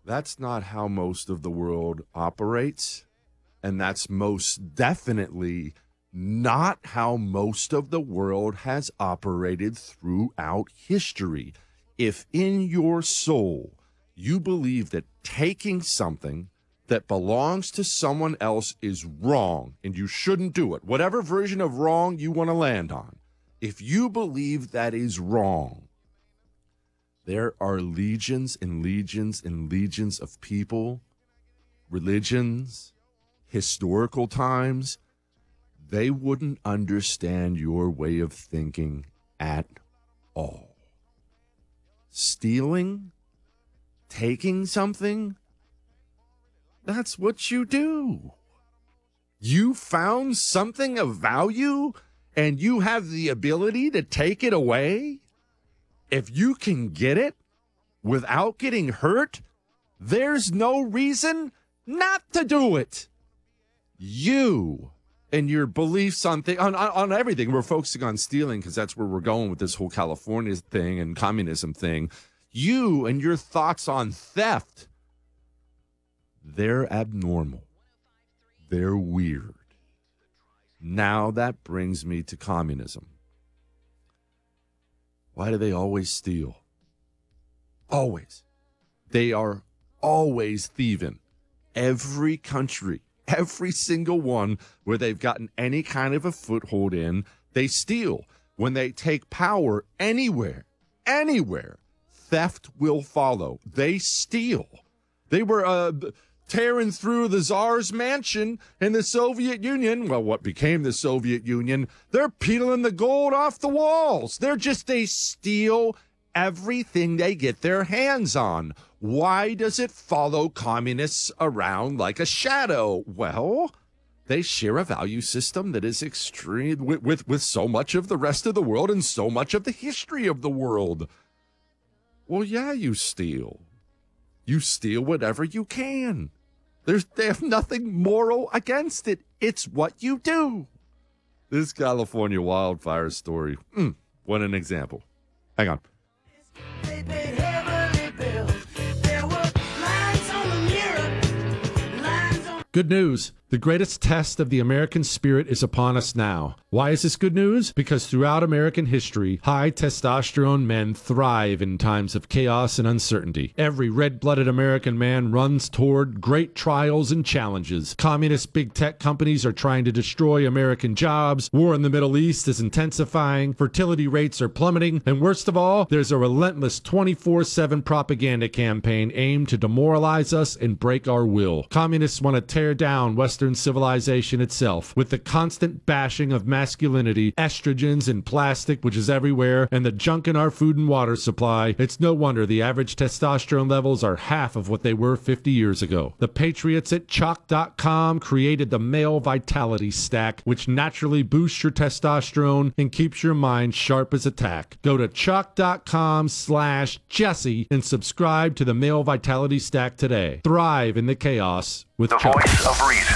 That's not how most of the world operates. And that's most definitely not how most of the world has operated throughout history. If in your soul you believe that taking something that belongs to someone else is wrong and you shouldn't do it, whatever version of wrong you want to land on, if you believe that is wrong, there are legions and legions and legions of people, religions, historical times, they wouldn't understand your way of thinking at all. Stealing, taking something, that's what you do. You found something of value and you have the ability to take it away. If you can get it without getting hurt, there's no reason not to do it. You and your beliefs on everything. We're focusing on stealing because that's where we're going with this whole California thing and communism thing. You and your thoughts on theft, they're abnormal. They're weird. Now that brings me to communism. Why do they always steal? Always. They are always thieving. Every country, every single one where they've gotten any kind of a foothold in, they steal. When they take power anywhere, theft will follow. They steal. They were tearing through the Tsar's mansion in the Soviet Union. Well, what became the Soviet Union? They're peeling the gold off the walls. They steal everything they get their hands on. Why does it follow communists around like a shadow? Well, they share a value system that is extreme with so much of the rest of the world and so much of the history of the world. Well, yeah, you steal. You steal whatever you can. They have nothing moral against it. It's what you do. This California wildfire story, what an example. Hang on. Good news. The greatest test of the American spirit is upon us now. Why is this good news? Because throughout American history, high testosterone men thrive in times of chaos and uncertainty. Every red-blooded American man runs toward great trials and challenges. Communist big tech companies are trying to destroy American jobs. War in the Middle East is intensifying. Fertility rates are plummeting. And worst of all, there's a relentless 24/7 propaganda campaign aimed to demoralize us and break our will. Communists want to tear down Western civilization itself with the constant bashing of masculinity, estrogens and plastic, which is everywhere, and the junk in our food and water supply. It's no wonder the average testosterone levels are half of what they were 50 years ago. The patriots at Chalk.com created the Male Vitality Stack, which naturally boosts your testosterone and keeps your mind sharp as a tack. Go to Chalk.com/Jesse and subscribe to the Male Vitality Stack today. Thrive in the chaos with The Chuck. voice of reason.